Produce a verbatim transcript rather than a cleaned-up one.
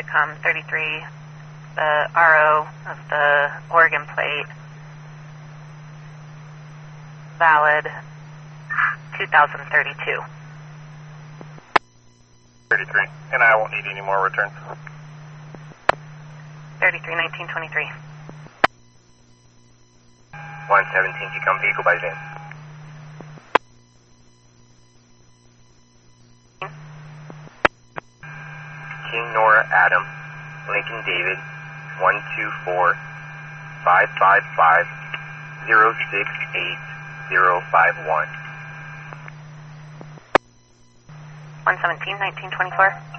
com thirty-three, the R O of the Oregon plate, valid two thousand thirty-two. thirty-three, and I won't need any more returns. thirty-three nineteen twenty-three. one seventeen, you come vehicle by van. King Nora Adam, Lincoln David, one two four, five five five, zero six eight, zero five one. one seventeen nineteen twenty-four.